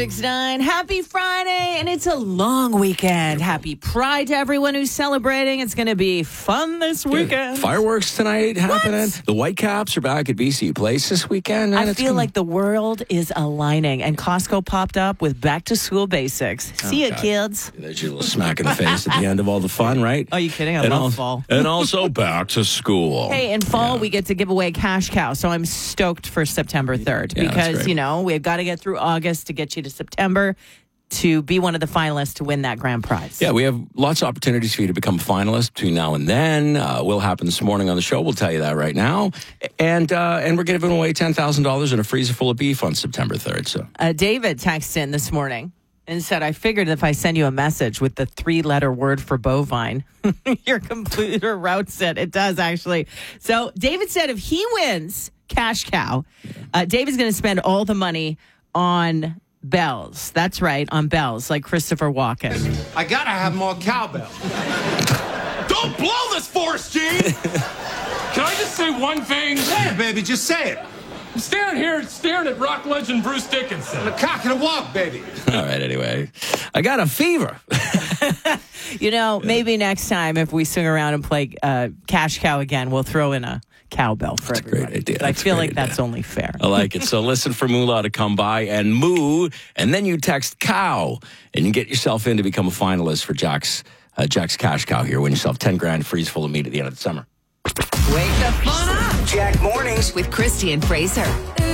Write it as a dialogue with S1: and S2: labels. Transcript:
S1: 6-9. Happy Friday, and it's a long weekend. Happy Pride to everyone who's celebrating. It's going to be fun this weekend.
S2: Fireworks tonight happening. The Whitecaps are back at BC Place this weekend.
S1: I feel like the world is aligning, and Costco popped up with back-to-school basics. See ya, kids.
S2: There's your little smack in the face at the end of all the fun, right?
S1: Are you kidding? I love fall.
S2: And also back to school.
S1: Hey, in fall, we get to give away cash cow, so I'm stoked for September 3rd because, we've got to get through August to get you to September to be one of the finalists to win that grand prize.
S2: Yeah, we have lots of opportunities for you to become a finalist between now and then. Will happen this morning on the show. We'll tell you that right now. And we're giving away $10,000 in a freezer full of beef on September 3rd. So
S1: David texted in this morning and said, I figured if I send you a message with the 3-letter word for bovine, your computer routes it. It does, actually. So David said if he wins cash cow, David's going to spend all the money on bells. That's right, on bells, like Christopher Walken.
S3: I gotta have more cowbell. Don't blow this forest, Gene!
S4: Can I just say one thing?
S3: Say it, baby, just say it.
S4: I'm standing here staring at rock legend Bruce Dickinson.
S3: The cock and a walk, baby.
S2: all right, anyway. I got a fever.
S1: Maybe next time if we swing around and play cash cow again, we'll throw in a cowbell for everybody.
S2: Great idea.
S1: But I feel like that's only fair.
S2: I like it. So listen for Moolah to come by and moo, and then you text cow, and you get yourself in to become a finalist for Jack's cash cow here. Win yourself 10 grand freeze full of meat at the end of the summer.
S5: Wake the fun up. Jack Mornings with Christy and Fraser.